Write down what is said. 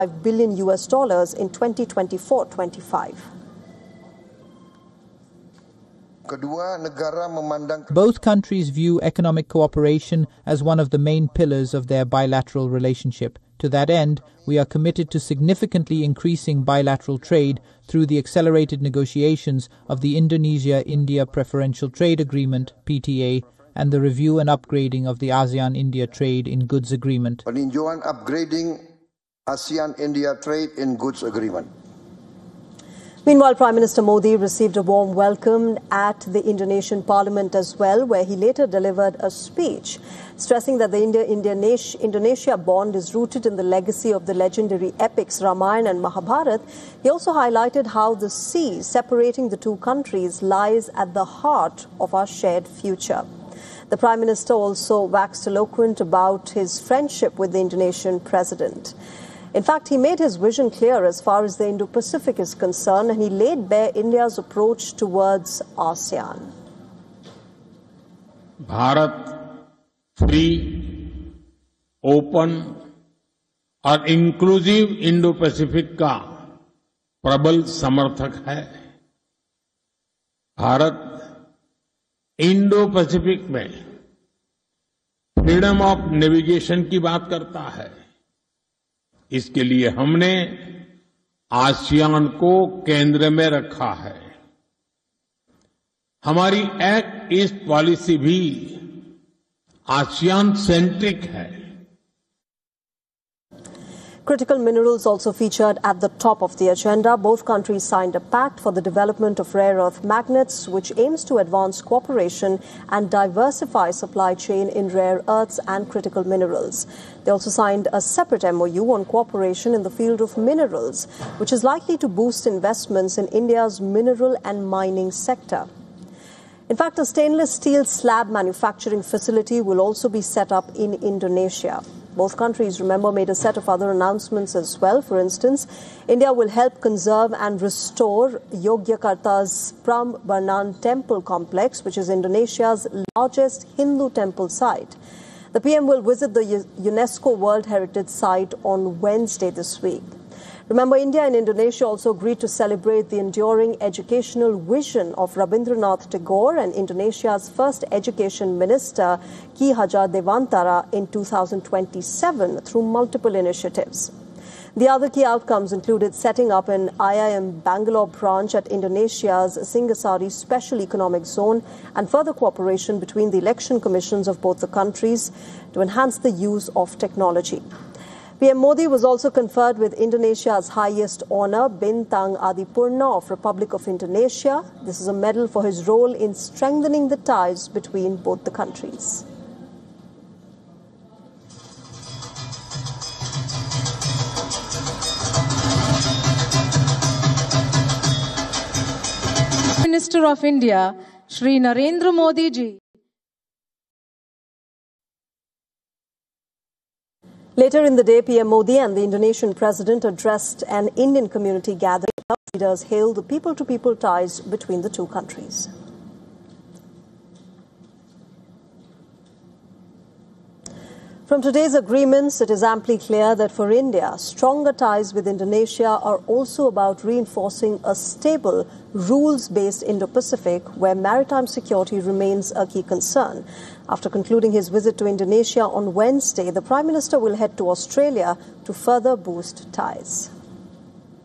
$5 billion in 2024-25. Both countries view economic cooperation as one of the main pillars of their bilateral relationship. To that end, we are committed to significantly increasing bilateral trade through the accelerated negotiations of the Indonesia-India Preferential Trade Agreement, PTA, and the review and upgrading of the ASEAN-India Trade in Goods Agreement. Peninjauan upgrading ASEAN-India Trade in Goods Agreement. Meanwhile, Prime Minister Modi received a warm welcome at the Indonesian Parliament as well, where he later delivered a speech stressing that the India-Indonesia bond is rooted in the legacy of the legendary epics Ramayana and Mahabharata. He also highlighted how the sea separating the two countries lies at the heart of our shared future. The Prime Minister also waxed eloquent about his friendship with the Indonesian President. In fact, he made his vision clear as far as the Indo-Pacific is concerned, and he laid bare India's approach towards ASEAN. Bharat free, open और inclusive Indo Pacific का प्रबल समर्थक है। Bharat Indo Pacific में freedom of navigation की बात करता है। इसके लिए हमने आसियान को केंद्र में रखा है। हमारी एक्ट ईस्ट पॉलिसी भी आसियान सेंट्रिक है। Critical minerals also featured at the top of the agenda. Both countries signed a pact for the development of rare earth magnets, which aims to advance cooperation and diversify supply chain in rare earths and critical minerals. They also signed a separate MOU on cooperation in the field of minerals, which is likely to boost investments in India's mineral and mining sector. In fact, a stainless steel slab manufacturing facility will also be set up in Indonesia. Both countries, remember, made a set of other announcements as well. For instance, India will help conserve and restore Yogyakarta's Prambanan temple complex, which is Indonesia's largest Hindu temple site. The PM will visit the UNESCO World Heritage Site on Wednesday this week. Remember, India and Indonesia also agreed to celebrate the enduring educational vision of Rabindranath Tagore and Indonesia's first education minister, Ki Hajar Dewantara, in 2027 through multiple initiatives. The other key outcomes included setting up an IIM Bangalore branch at Indonesia's Singasari Special Economic Zone and further cooperation between the election commissions of both the countries to enhance the use of technology. PM Modi was also conferred with Indonesia's highest honour, Bintang Adipurna of Republic of Indonesia. This is a medal for his role in strengthening the ties between both the countries. Minister of India, Shri Narendra Modi ji. Later in the day, PM Modi and the Indonesian President addressed an Indian community gathering. Leaders hailed the people-to-people ties between the two countries. From today's agreements, it is amply clear that for India, stronger ties with Indonesia are also about reinforcing a stable, rules-based Indo-Pacific where maritime security remains a key concern. After concluding his visit to Indonesia on Wednesday, the Prime Minister will head to Australia to further boost ties.